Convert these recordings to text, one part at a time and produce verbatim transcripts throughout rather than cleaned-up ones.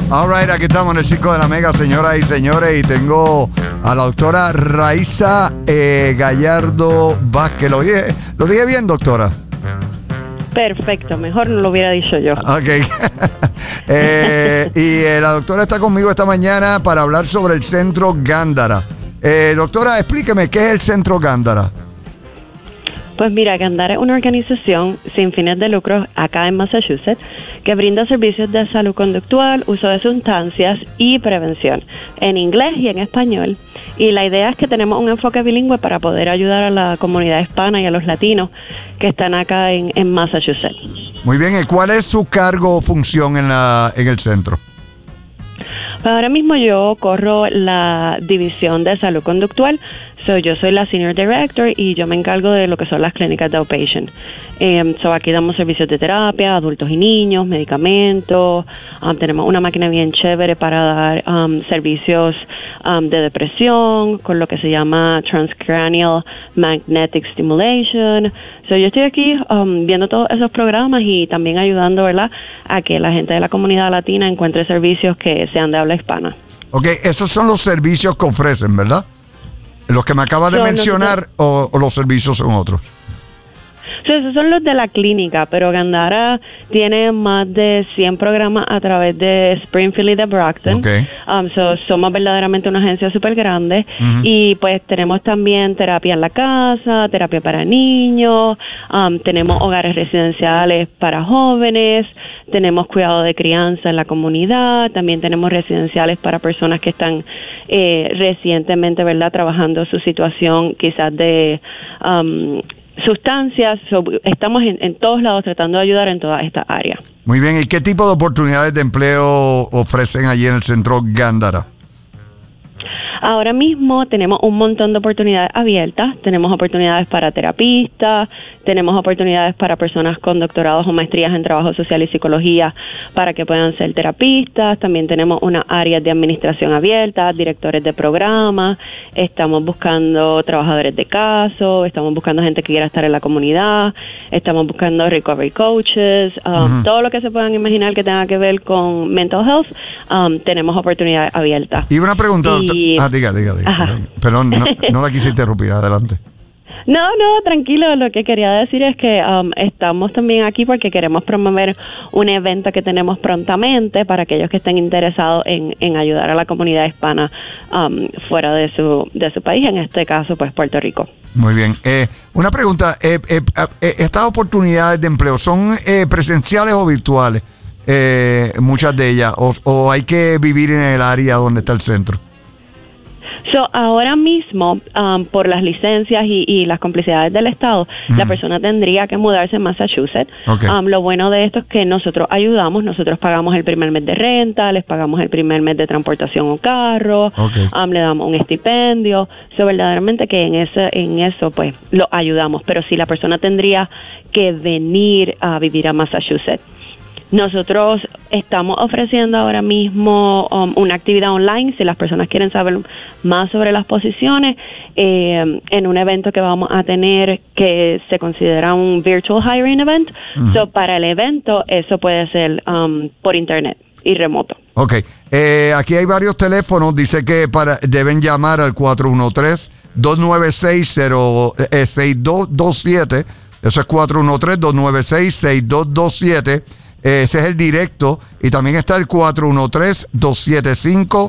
All right, aquí estamos en el Circo de la Mega, señoras y señores, y tengo a la doctora Raiza eh, Gallardo Vázquez. ¿Lo dije, ¿Lo dije bien, doctora? Perfecto, mejor no lo hubiera dicho yo. Ok. eh, y eh, la doctora está conmigo esta mañana para hablar sobre el Centro Gándara. Eh, doctora, explíqueme, ¿qué es el Centro Gándara? Pues mira, Gándara es una organización sin fines de lucro acá en Massachusetts que brinda servicios de salud conductual, uso de sustancias y prevención en inglés y en español. Y la idea es que tenemos un enfoque bilingüe para poder ayudar a la comunidad hispana y a los latinos que están acá en, en Massachusetts. Muy bien, ¿y cuál es su cargo o función en, la, en el centro? Pues ahora mismo yo corro la división de salud conductual. So, yo soy la Senior Director y yo me encargo de lo que son las clínicas de outpatient. Um, so, aquí damos servicios de terapia, adultos y niños, medicamentos. Um, tenemos una máquina bien chévere para dar um, servicios um, de depresión con lo que se llama Transcranial Magnetic Stimulation. So, yo estoy aquí um, viendo todos esos programas y también ayudando, ¿verdad?, a que la gente de la comunidad latina encuentre servicios que sean de habla hispana. Ok, esos son los servicios que ofrecen, ¿verdad? Los que me acabas de so, mencionar o, o los servicios son otros. So, esos son los de la clínica, pero Gándara tiene más de cien programas a través de Springfield y de Brockton. Okay. Um, so, somos verdaderamente una agencia súper grande. Uh-huh. Y pues tenemos también terapia en la casa, terapia para niños, um, tenemos hogares residenciales para jóvenes, tenemos cuidado de crianza en la comunidad, también tenemos residenciales para personas que están eh, recientemente, ¿verdad?, trabajando su situación quizás de um, sustancias. So, estamos en, en todos lados tratando de ayudar en toda esta área. Muy bien, ¿y qué tipo de oportunidades de empleo ofrecen allí en el Centro Gándara? Ahora mismo tenemos un montón de oportunidades abiertas. Tenemos oportunidades para terapistas, tenemos oportunidades para personas con doctorados o maestrías en trabajo social y psicología para que puedan ser terapistas. También tenemos unas áreas de administración abiertas, directores de programas. Estamos buscando trabajadores de caso, estamos buscando gente que quiera estar en la comunidad, estamos buscando recovery coaches, um, uh-huh. todo lo que se puedan imaginar que tenga que ver con mental health. Um, tenemos oportunidades abiertas. Y una pregunta, y, ah, diga, diga, diga. Ajá. Perdón, no, no la quise interrumpir, adelante. No, no, tranquilo. Lo que quería decir es que um, estamos también aquí porque queremos promover un evento que tenemos prontamente para aquellos que estén interesados en, en ayudar a la comunidad hispana um, fuera de su de su país, en este caso, pues, Puerto Rico. Muy bien. Eh, una pregunta, eh, eh, eh, ¿estas oportunidades de empleo son eh, presenciales o virtuales? Eh, muchas de ellas, o, o hay que vivir en el área donde está el centro. So, ahora mismo, um, por las licencias y, y las complicidades del Estado, mm. la persona tendría que mudarse a Massachusetts. Okay. Um, lo bueno de esto es que nosotros ayudamos, nosotros pagamos el primer mes de renta, les pagamos el primer mes de transportación o carro, okay. um, le damos un estipendio. So, verdaderamente que en, ese, en eso, pues, lo ayudamos. Pero sí, la persona tendría que venir a vivir a Massachusetts. Nosotros estamos ofreciendo ahora mismo um, una actividad online, si las personas quieren saber más sobre las posiciones, eh, en un evento que vamos a tener que se considera un virtual hiring event. Uh-huh. So, para el evento, eso puede ser um, por internet y remoto. Ok. Eh, aquí hay varios teléfonos. Dice que para deben llamar al cuatro uno tres, dos nueve seis, seis dos dos siete. Eso es cuatro uno tres, dos nueve seis, seis dos dos siete. Ese es el directo. Y también está el cuatro uno tres, dos siete cinco,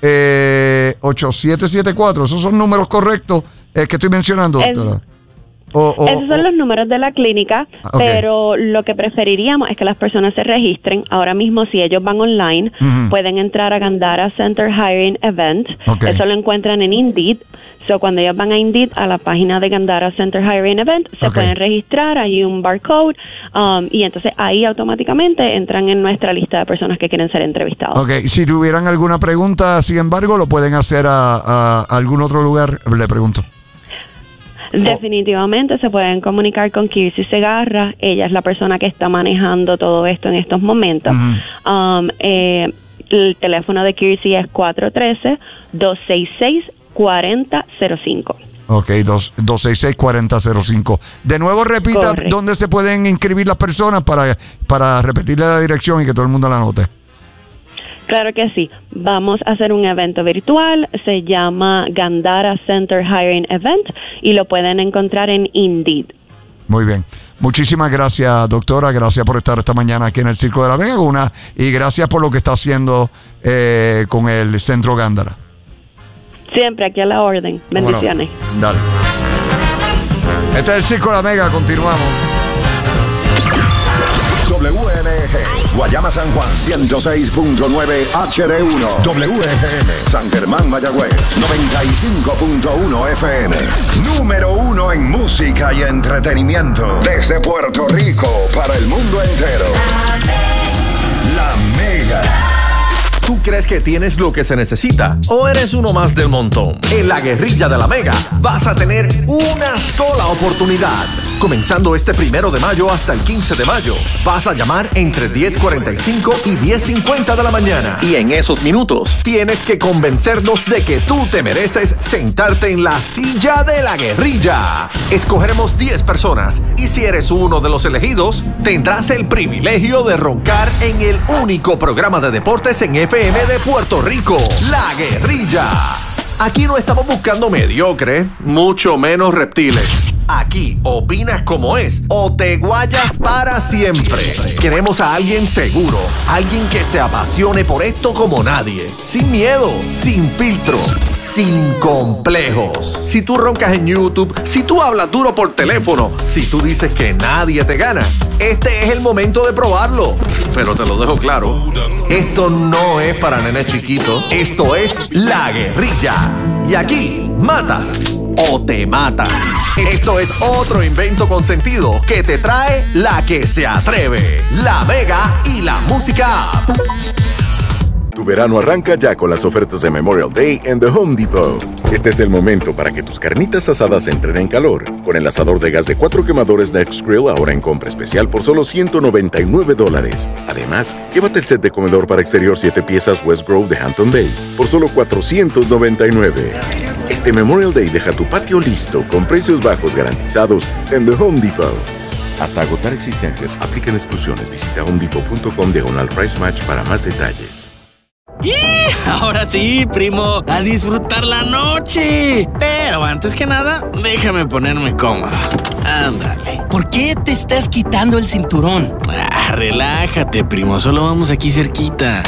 ocho siete siete cuatro. ¿Esos son números correctos eh, que estoy mencionando, doctora? O, o, Esos son o, los números de la clínica, okay. pero lo que preferiríamos es que las personas se registren. Ahora mismo, si ellos van online, uh-huh. pueden entrar a Gándara Center Hiring Event. Okay. Eso lo encuentran en Indeed. So, cuando ellos van a Indeed, a la página de Gándara Center Hiring Event, se okay. pueden registrar, hay un barcode, um, y entonces ahí automáticamente entran en nuestra lista de personas que quieren ser entrevistados. Ok, si tuvieran alguna pregunta, sin embargo, lo pueden hacer a, a algún otro lugar, le pregunto. Definitivamente se pueden comunicar con Kirsi Segarra. Ella es la persona que está manejando todo esto en estos momentos. Uh-huh. um, eh, el teléfono de Kirsi es cuatro uno tres, dos seis seis, cuatro cero cero cinco. Ok, dos seis seis, cuatro cero cero cinco. De nuevo, repita. Correcto. ¿Dónde se pueden inscribir las personas para, para repetirle la dirección y que todo el mundo la anote? Claro que sí. Vamos a hacer un evento virtual, se llama Gandara Center Hiring Event y lo pueden encontrar en Indeed. Muy bien. Muchísimas gracias, doctora. Gracias por estar esta mañana aquí en el Circo de la Vega una, y gracias por lo que está haciendo eh, con el Centro Gándara. Siempre aquí a la orden. Bendiciones. Bueno, dale. Este es el Circo de la Mega. Continuamos. W M G, Guayama San Juan, ciento seis punto nueve H D uno. W F M, San Germán, Mayagüez, noventa y cinco punto uno F M. Número uno en música y entretenimiento. Desde Puerto Rico para el mundo entero. La Mega. ¿Tú crees que tienes lo que se necesita? ¿O eres uno más del montón? En la guerrilla de la Mega vas a tener una sola oportunidad. Comenzando este primero de mayo hasta el quince de mayo, vas a llamar entre diez cuarenta y cinco y diez cincuenta de la mañana. Y en esos minutos tienes que convencernos de que tú te mereces sentarte en la silla de la guerrilla. Escogeremos diez personas y si eres uno de los elegidos, tendrás el privilegio de roncar en el único programa de deportes en F M de Puerto Rico, La Guerrilla. Aquí no estamos buscando mediocre, mucho menos reptiles. Aquí opinas como es o te guayas para siempre. Queremos a alguien seguro, alguien que se apasione por esto como nadie. Sin miedo, sin filtro, sin complejos. Si tú roncas en YouTube, si tú hablas duro por teléfono, si tú dices que nadie te gana, este es el momento de probarlo. Pero te lo dejo claro, esto no es para nenes chiquitos, esto es La Guerrilla. Y aquí, matas o te matan. Esto es otro invento con sentido que te trae la que se atreve, La Mega y la Música App. Tu verano arranca ya con las ofertas de Memorial Day en The Home Depot. Este es el momento para que tus carnitas asadas entren en calor. Con el asador de gas de cuatro quemadores Next Grill ahora en compra especial por solo ciento noventa y nueve dólares. Además, llévate el set de comedor para exterior siete piezas West Grove de Hampton Bay por solo cuatrocientos noventa y nueve. Este Memorial Day deja tu patio listo con precios bajos garantizados en The Home Depot. Hasta agotar existencias, aplican exclusiones. Visita homedepot punto com diagonal price match para más detalles. ¡Y! Ahora sí, primo, a disfrutar la noche. Pero antes que nada, déjame ponerme cómodo. Ándale. ¿Por qué te estás quitando el cinturón? Ah, relájate, primo, solo vamos aquí cerquita.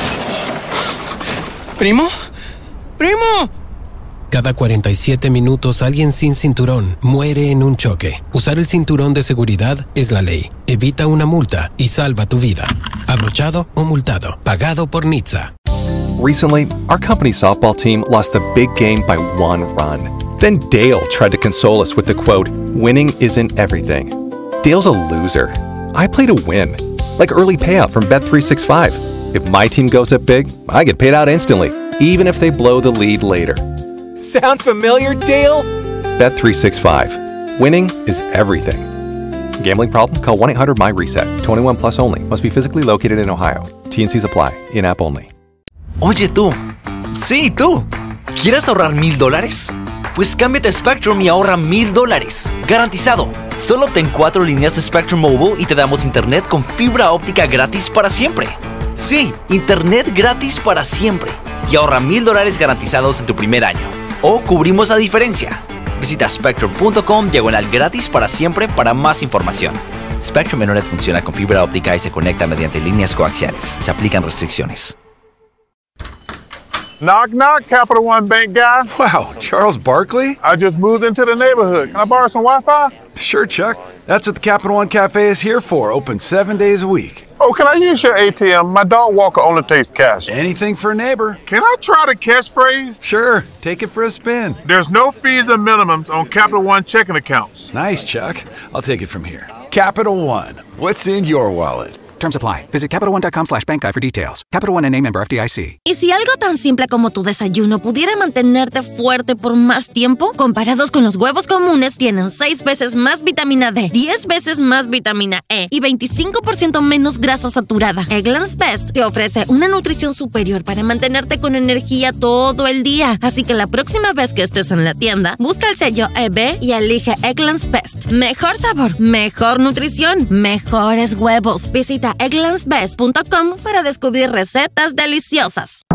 ¿Primo? ¡Primo! Cada cuarenta y siete minutos alguien sin cinturón muere en un choque. Usar el cinturón de seguridad es la ley. Evita una multa y salva tu vida. Abrochado o multado. Pagado por N H T S A. Recently, our company's softball team lost a big game by one run. Then Dale tried to console us with the quote, "Winning isn't everything." Dale's a loser. I play to win. Like early payout from Bet three sixty-five. If my team goes up big, I get paid out instantly, even if they blow the lead later. Sound familiar, Dale? Bet three sixty-five. Winning is everything. Gambling problem? Call one eight hundred M Y reset. twenty-one plus only. Must be physically located in Ohio. T and C's apply. In-app only. Oye tú. Sí, tú. ¿Quieres ahorrar mil dólares? Pues cámbiate a Spectrum y ahorra mil dólares. Garantizado. Solo obtén cuatro líneas de Spectrum Mobile y te damos internet con fibra óptica gratis para siempre. Sí, internet gratis para siempre. Y ahorra mil dólares garantizados en tu primer año. O cubrimos la diferencia. Visita spectrum punto com diagonal gratis para siempre para más información. Spectrum Internet funciona con fibra óptica y se conecta mediante líneas coaxiales. Se aplican restricciones. Knock, knock, Capital One Bank guy. Wow, Charles Barkley? I just moved into the neighborhood. Can I borrow some Wi-Fi? Sure, Chuck. That's what the Capital One Cafe is here for. Open seven days a week. Oh, can I use your A T M? My dog walker only takes cash. Anything for a neighbor. Can I try the catchphrase? Sure. Take it for a spin. There's no fees and minimums on Capital One checking accounts. Nice, Chuck. I'll take it from here. Capital One. What's in your wallet? Terms apply. Visit Capital One dot com slash bank guide for details. Capital One N A member F D I C. ¿Y si algo tan simple como tu desayuno pudiera mantenerte fuerte por más tiempo? Comparados con los huevos comunes, tienen seis veces más vitamina D, diez veces más vitamina E y veinticinco por ciento menos grasa saturada. Eggland's Best te ofrece una nutrición superior para mantenerte con energía todo el día. Así que la próxima vez que estés en la tienda, busca el sello E B y elige Eggland's Best. Mejor sabor, mejor nutrición, mejores huevos. Visita a egglandsbest punto com para descubrir recetas deliciosas.